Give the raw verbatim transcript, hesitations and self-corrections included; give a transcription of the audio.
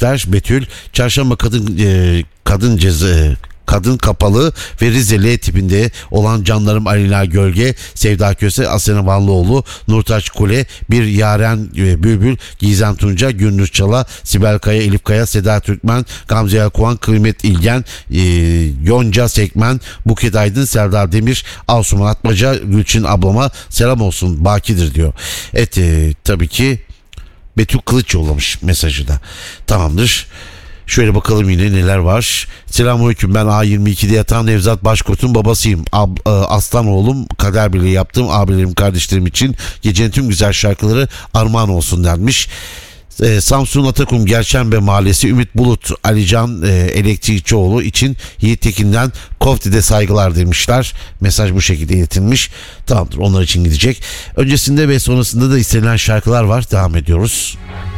demişler. Betül, çarşamba kadın e, kadın ceza kadın kapalı ve Rize L tipinde olan canlarım Alina Gölge, Sevda Köse, Asena Vanlıoğlu, Nurtaç Kule, bir Yaren e, Bülbül, Gizem Tunca, Gündüz Çala, Sibel Kaya, Elif Kaya, Seda Türkmen, Gamze Yalkuan, Kıymet İlgen, e, Yonca Sekmen, Buket Aydın, Serdar Demir, Asuman Atmaca, Gülçin ablama selam olsun, bakidir diyor. Evet, e, tabii ki Betül Kılıç yollamış mesajı da. Tamamdır. Şöyle bakalım yine neler var. Selamünaleyküm, ben A yirmi ikide yatan Nevzat Başkurt'un babasıyım. Ab, e, aslan oğlum, kader birliği yaptım. Abilerim, kardeşlerim için gecenin tüm güzel şarkıları armağan olsun denmiş. E, Samsun Atakum Gerçenbe Mahallesi Ümit Bulut Alican e, Elektrikçioğlu için Yiğit Tekin'den Kofti'de saygılar demişler. Mesaj bu şekilde iletilmiş. Tamamdır, onlar için gidecek. Öncesinde ve sonrasında da istenilen şarkılar var. Devam ediyoruz.